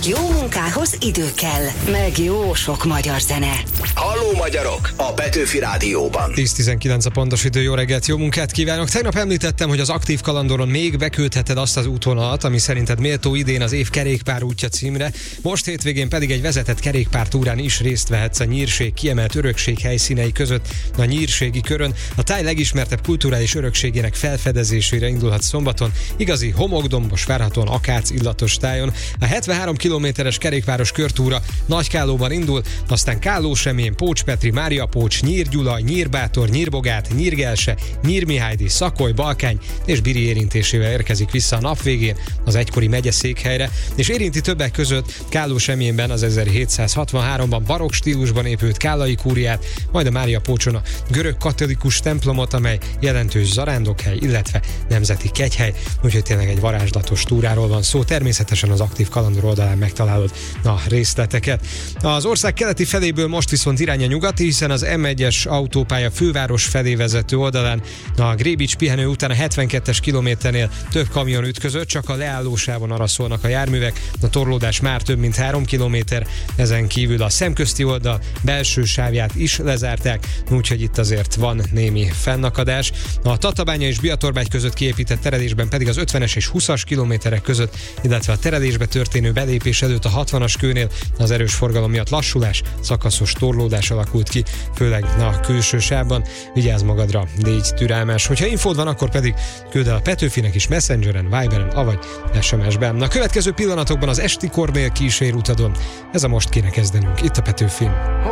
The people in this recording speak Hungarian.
jó munkához idő kell, meg jó sok magyar zene. Halló magyarok! A Petőfi Rádióban. 10-19 a pontos idő, jó reggelt, jó munkát kívánok! Tegnap említettem, hogy az aktív kalandoron még beküldheted azt az útvonalat, ami szerinted méltó idén az év kerékpárútja címre. Most hétvégén pedig egy vezetett kerékpártúrán is részt vehetsz a Nyírség kiemelt örökség helyszínei között. A Nyírségi körön a táj legismertebb kulturális örökségének felfedezésére indulhat szombaton, igazi homokdombos, várhatóan akác illatos tájon. A 73 kilométeres kerékpáros körtúra Nagykállóban indul, aztán Kállósemjén, Pócs-Petri, Mária-Pócs, Nyírgyula, Nyírbátor, Nyírbogát, Nyírgelse, Nyírmihálydi, Szakoly, Balkány és Biri érintésével érkezik vissza a nap végén az egykori megyeszékhelyre, és érinti többek között Kállósemjénben az 1763-ban barokk stílusban épült kállai kúriát, majd a Mária-Pócson a görög katolikus templomot, amely jelentős zarándokhely, illetve nemzeti kegyhely, úgyhogy tényleg egy varázslatos túráról van szó. Természetesen az aktív kalandor oldalán megtalálod a részleteket. Az ország keleti feléből most viszont irány a nyugati, hiszen az M1-es autópálya főváros felé vezető oldalán a Grébics pihenő után a 72-es kilométernél több kamion ütközött, csak a leállósávon arra szólnak a járművek, a torlódás már több mint 3 kilométer, ezen kívül a szemközti oldal belső sávját is lezárták, úgyhogy itt azért van némi fennakadás. A Tatabánya és Biatorbágy között kiépített terelésben pedig az 50-es és 20-as kilométerek között, illetve a terelésbe történő belépés előtt a 60-as kőnél az erős forgalom miatt lassulás, szakaszos torlódás alakult ki, főleg a külső sávban. Vigyázz magadra, légy türelmes. Hogyha infód van, akkor pedig küld el a Petőfinek is Messengeren, Viberen, avagy SMS-ben. A következő pillanatokban az esti Kornél kísérutadon. Ez a Most kéne kezdenünk, itt a Petőfin.